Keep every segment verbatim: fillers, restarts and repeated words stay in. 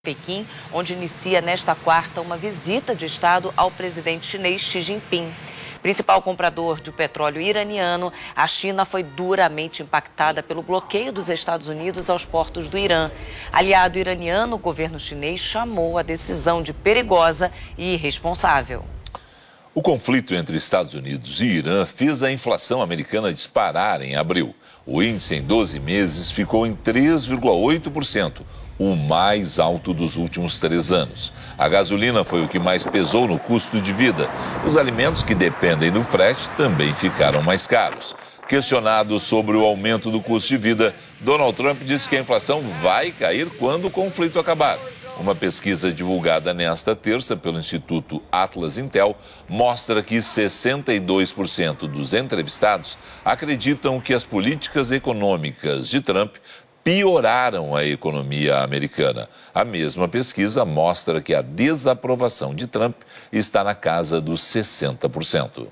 Pequim, onde inicia nesta quarta uma visita de Estado ao presidente chinês Xi Jinping. Principal comprador de petróleo iraniano, a China foi duramente impactada pelo bloqueio dos Estados Unidos aos portos do Irã. Aliado iraniano, o governo chinês chamou a decisão de perigosa e irresponsável. O conflito entre Estados Unidos e Irã fez a inflação americana disparar em abril. O índice em doze meses ficou em três vírgula oito por cento. O mais alto dos últimos três anos. A gasolina foi o que mais pesou no custo de vida. Os alimentos que dependem do frete também ficaram mais caros. Questionado sobre o aumento do custo de vida, Donald Trump disse que a inflação vai cair quando o conflito acabar. Uma pesquisa divulgada nesta terça pelo Instituto Atlas Intel mostra que sessenta e dois por cento dos entrevistados acreditam que as políticas econômicas de Trump pioraram a economia americana. A mesma pesquisa mostra que a desaprovação de Trump está na casa dos sessenta por cento.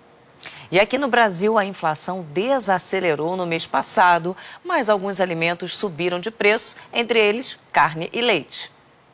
E aqui no Brasil, a inflação desacelerou no mês passado, mas alguns alimentos subiram de preço, entre eles carne e leite.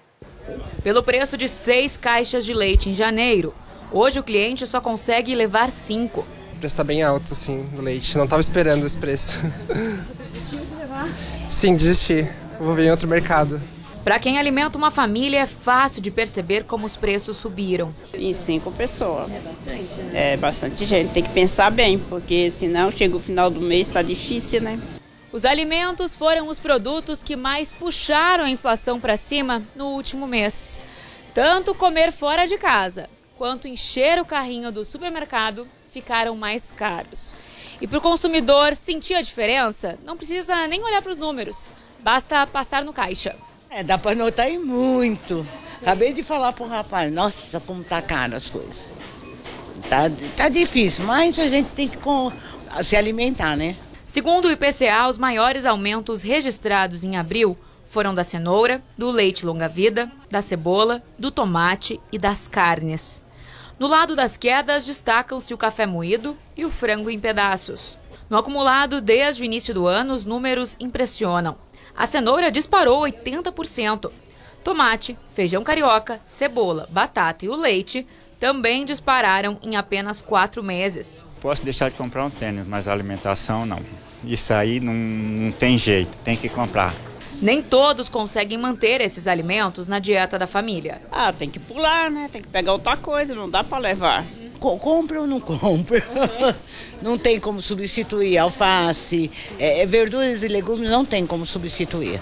Pelo preço de seis caixas de leite em janeiro, hoje o cliente só consegue levar cinco. O preço está bem alto, assim, do leite. Não estava esperando esse preço. Você desistiu de levar? Sim, desisti. Vou ver em outro mercado. Para quem alimenta uma família, é fácil de perceber como os preços subiram. Em cinco pessoas. É bastante, né? É bastante gente. Tem que pensar bem, porque senão chega o final do mês, está difícil, né? Os alimentos foram os produtos que mais puxaram a inflação para cima no último mês. Tanto comer fora de casa, quanto encher o carrinho do supermercado ficaram mais caros. E para o consumidor sentir a diferença, não precisa nem olhar para os números, basta passar no caixa. É, dá para notar aí muito. Sim. Acabei de falar para o rapaz, nossa, como tá caro as coisas. Tá, tá difícil, mas a gente tem que com, se alimentar, né? Segundo o I P C A, os maiores aumentos registrados em abril foram da cenoura, do leite longa-vida, da cebola, do tomate e das carnes. No lado das quedas, destacam-se o café moído e o frango em pedaços. No acumulado, desde o início do ano, os números impressionam. A cenoura disparou oitenta por cento. Tomate, feijão carioca, cebola, batata e o leite também dispararam em apenas quatro meses. Posso deixar de comprar um tênis, mas a alimentação não. Isso aí não, não tem jeito, tem que comprar. Nem todos conseguem manter esses alimentos na dieta da família. Ah, tem que pular, né? Tem que pegar outra coisa, não dá para levar. Com, compra ou não compra? Uhum. Não tem como substituir alface, é, verduras e legumes não tem como substituir.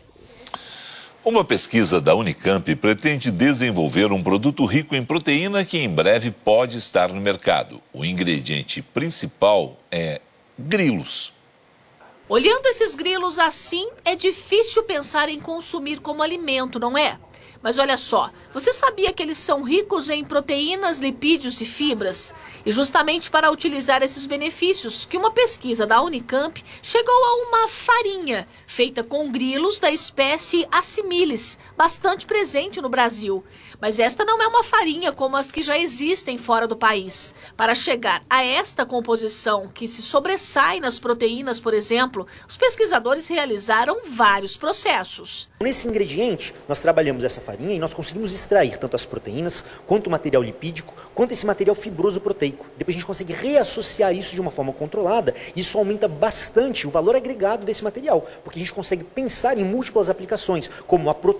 Uma pesquisa da Unicamp pretende desenvolver um produto rico em proteína que em breve pode estar no mercado. O ingrediente principal é grilos. Olhando esses grilos assim, é difícil pensar em consumir como alimento, não é? Mas olha só, você sabia que eles são ricos em proteínas, lipídios e fibras? E justamente para utilizar esses benefícios, que uma pesquisa da Unicamp chegou a uma farinha feita com grilos da espécie Assimilis, bastante presente no Brasil. Mas esta não é uma farinha como as que já existem fora do país. Para chegar a esta composição que se sobressai nas proteínas, por exemplo, os pesquisadores realizaram vários processos. Nesse ingrediente, nós trabalhamos essa farinha e nós conseguimos extrair tanto as proteínas, quanto o material lipídico, quanto esse material fibroso proteico. Depois a gente consegue reassociar isso de uma forma controlada, e isso aumenta bastante o valor agregado desse material, porque a gente consegue pensar em múltiplas aplicações, como a proteína.